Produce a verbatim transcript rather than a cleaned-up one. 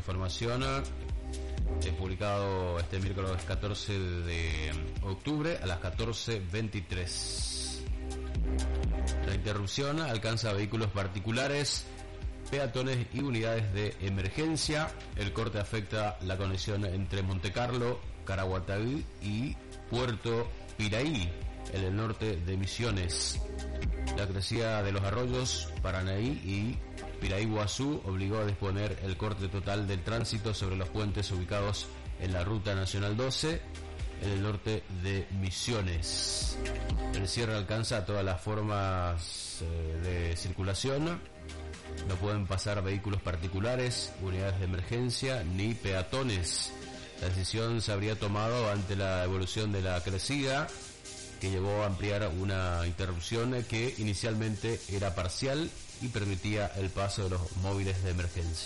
información. He publicado este miércoles catorce de octubre a las catorce veintitrés. La interrupción alcanza a vehículos particulares, peatones y unidades de emergencia. El corte afecta la conexión entre Montecarlo, Caraguatí y Puerto Piraí, en el norte de Misiones. La crecida de los arroyos Paranaí y Piraí-Guazú obligó a disponer el corte total del tránsito sobre los puentes ubicados en la Ruta Nacional doce, en el norte de Misiones. El cierre alcanza todas las formas eh, de circulación. No pueden pasar vehículos particulares, unidades de emergencia ni peatones. La decisión se habría tomado ante la evolución de la crecida, que llevó a ampliar una interrupción que inicialmente era parcial y permitía el paso de los móviles de emergencia.